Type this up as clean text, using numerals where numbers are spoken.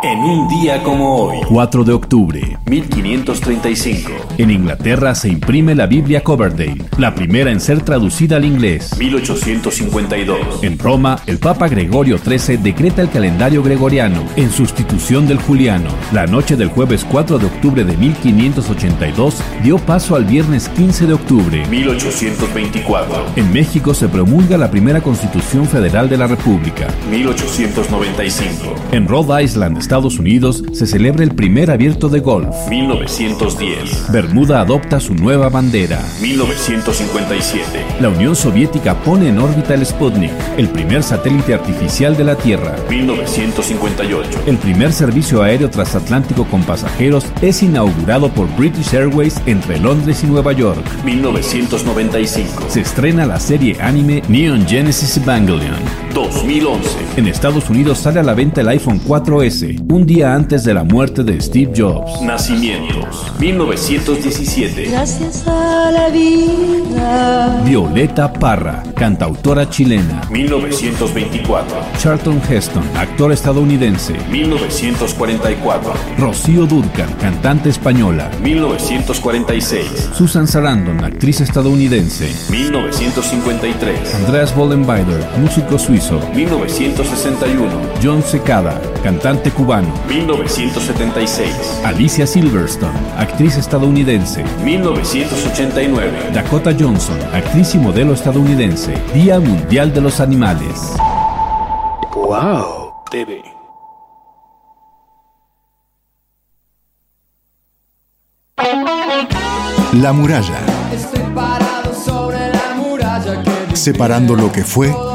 En un día como hoy, 4 de octubre, 1535, en Inglaterra se imprime la Biblia Coverdale, la primera en ser traducida al inglés. 1852, En Roma, el Papa Gregorio XIII decreta el calendario gregoriano, en sustitución del juliano. La noche del jueves 4 de octubre de 1582 dio paso al viernes 15 de octubre. 1824, En México se promulga la primera Constitución Federal de la República. 1895, En Rhode Island, Estados Unidos, se celebra el primer abierto de golf. 1910, Bermuda adopta su nueva bandera. 1957, La Unión Soviética pone en órbita el Sputnik, el primer satélite artificial de la Tierra. 1958, El primer servicio aéreo transatlántico con pasajeros es inaugurado por British Airways entre Londres y Nueva York. 1995, Se estrena la serie anime Neon Genesis Evangelion. 2011, En Estados Unidos sale a la venta el iPhone 4S, un día antes de la muerte de Steve Jobs. nacimientos, 1917, Gracias a la vida. Violeta Parra, cantautora chilena. 1924, Charlton Heston, actor estadounidense. 1944, Rocío Dúrcal, cantante española. 1946, Susan Sarandon, actriz estadounidense. 1953, Andreas Vollenweider, músico suizo. 1961, John Secada, cantante cubano. 1976, Alicia Silverstone, actriz estadounidense. 1989, Dakota Johnson, actriz y modelo estadounidense. Día Mundial de los Animales. Wow TV. La muralla, Estoy parado sobre la muralla que separando lo que fue